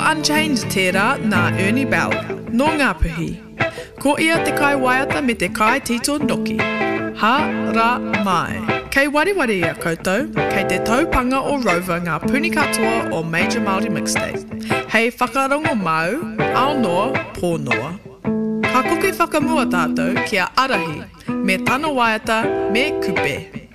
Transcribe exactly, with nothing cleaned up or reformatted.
Unchanged tērā nā Ernie Bell, no Ngāpuhi. Ko ia te kai waiata me te kai tito noki. Ha, ra, mai. Kei wariwari ia koutou, kei te taupanga o Rover ngā puni katoa o Major Māori Mixtape. Hei whakarongo mau, ao noa, pō noa. Ka kuki whakamua tātou kia arahi, me tana waiata, me kupe.